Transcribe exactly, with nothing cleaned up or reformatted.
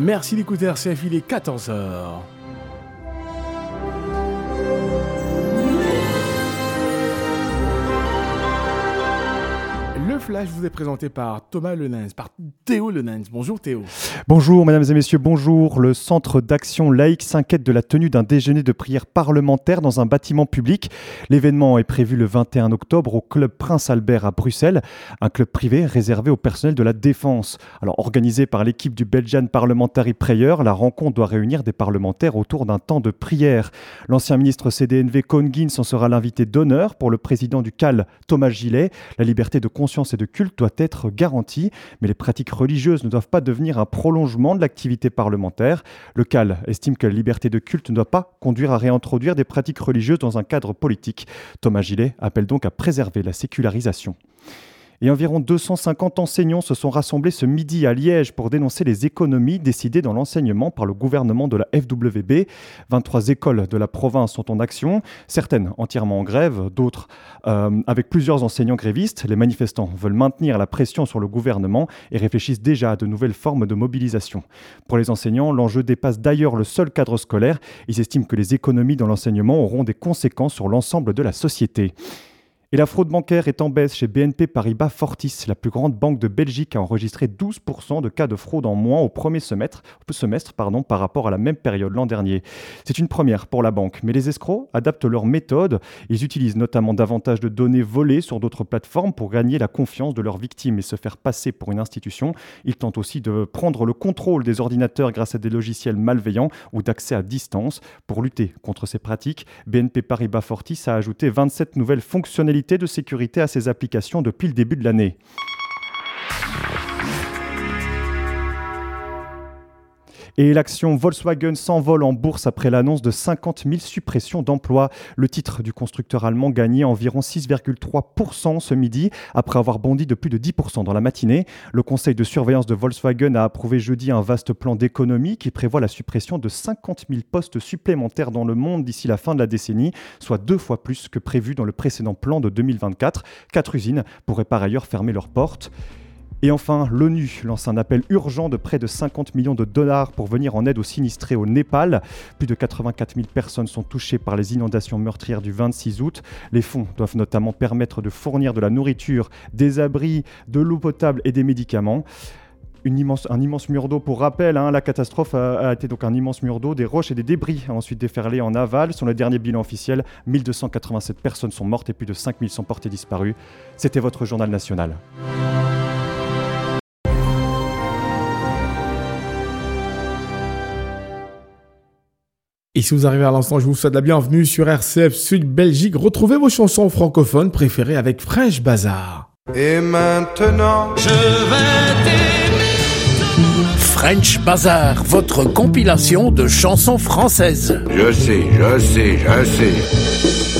Merci d'écouter R C F, il est quatorze heures. Le flash vous est présenté par Thomas Lenens, par Théo Lenens. Bonjour Théo. Bonjour mesdames et messieurs, bonjour. Le Centre d'action laïque s'inquiète de la tenue d'un déjeuner de prière parlementaire dans un bâtiment public. L'événement est prévu le vingt et un octobre au Club Prince Albert à Bruxelles, un club privé réservé au personnel de la défense. Alors organisé par l'équipe du Belgian Parliamentary Prayer, la rencontre doit réunir des parlementaires autour d'un temps de prière. L'ancien ministre C D N V Koen Geens en sera l'invité d'honneur. Pour le président du C A L, Thomas Gillet, la liberté de conscience et de culte doit être garantie, mais les pratiques religieuses ne doivent pas devenir un prolongement de l'activité parlementaire. Le C A L estime que la liberté de culte ne doit pas conduire à réintroduire des pratiques religieuses dans un cadre politique. Thomas Gillet appelle donc à préserver la sécularisation. Et environ deux cent cinquante enseignants se sont rassemblés ce midi à Liège pour dénoncer les économies décidées dans l'enseignement par le gouvernement de la F W B. vingt-trois écoles de la province sont en action, certaines entièrement en grève, d'autres euh, avec plusieurs enseignants grévistes. Les manifestants veulent maintenir la pression sur le gouvernement et réfléchissent déjà à de nouvelles formes de mobilisation. Pour les enseignants, l'enjeu dépasse d'ailleurs le seul cadre scolaire. Ils estiment que les économies dans l'enseignement auront des conséquences sur l'ensemble de la société. Et la fraude bancaire est en baisse chez B N P Paribas Fortis. La plus grande banque de Belgique a enregistré douze pour cent de cas de fraude en moins au premier semestre, semestre pardon, par rapport à la même période l'an dernier. C'est une première pour la banque, mais les escrocs adaptent leurs méthodes. Ils utilisent notamment davantage de données volées sur d'autres plateformes pour gagner la confiance de leurs victimes et se faire passer pour une institution. Ils tentent aussi de prendre le contrôle des ordinateurs grâce à des logiciels malveillants ou d'accès à distance. Pour lutter contre ces pratiques, B N P Paribas Fortis a ajouté vingt-sept nouvelles fonctionnalités de sécurité à ces applications depuis le début de l'année. Et l'action Volkswagen s'envole en bourse après l'annonce de cinquante mille suppressions d'emplois. Le titre du constructeur allemand gagnait environ six virgule trois pour cent ce midi, après avoir bondi de plus de dix pour cent dans la matinée. Le conseil de surveillance de Volkswagen a approuvé jeudi un vaste plan d'économie qui prévoit la suppression de cinquante mille postes supplémentaires dans le monde d'ici la fin de la décennie, soit deux fois plus que prévu dans le précédent plan de deux mille vingt-quatre. Quatre usines pourraient par ailleurs fermer leurs portes. Et enfin, l'ONU lance un appel urgent de près de cinquante millions de dollars pour venir en aide aux sinistrés au Népal. Plus de quatre-vingt-quatre mille personnes sont touchées par les inondations meurtrières du vingt-six août. Les fonds doivent notamment permettre de fournir de la nourriture, des abris, de l'eau potable et des médicaments. Une immense, un immense mur d'eau pour rappel, hein, la catastrophe a, a été donc un immense mur d'eau, des roches et des débris a ensuite déferlé en aval. Sur le dernier bilan officiel, mille deux cent quatre-vingt-sept personnes sont mortes et plus de cinq mille sont portées disparues. C'était votre journal national. Et si vous arrivez à l'instant, je vous souhaite la bienvenue sur R C F Sud Belgique. Retrouvez vos chansons francophones préférées avec French Bazaar. Et maintenant, je vais t'aimer. French Bazaar, votre compilation de chansons françaises. Je sais, je sais, je sais.